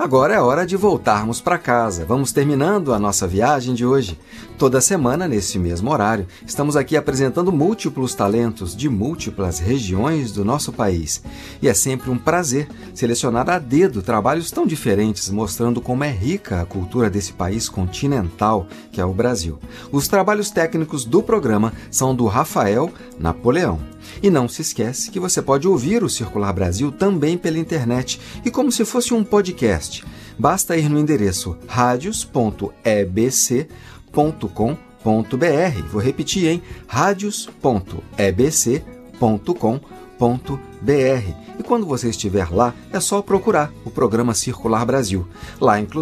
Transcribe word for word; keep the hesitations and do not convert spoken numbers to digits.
Agora é hora de voltarmos para casa. Vamos terminando a nossa viagem de hoje. Toda semana, nesse mesmo horário, estamos aqui apresentando múltiplos talentos de múltiplas regiões do nosso país. E é sempre um prazer selecionar a dedo trabalhos tão diferentes, mostrando como é rica a cultura desse país continental, que é o Brasil. Os trabalhos técnicos do programa são do Rafael Napoleão. E não se esquece que você pode ouvir o Circular Brasil também pela internet e como se fosse um podcast. Basta ir no endereço radios ponto e b c ponto com ponto b r. Vou repetir, hein? radios ponto e b c ponto com ponto b r. E quando você estiver lá, é só procurar o programa Circular Brasil. Lá, inclusive,